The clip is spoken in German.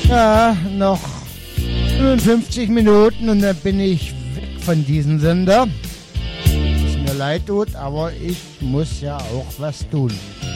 Ja, noch 55 Minuten und dann bin ich weg von diesem Sender. Es mir leid tut, aber ich muss ja auch was tun.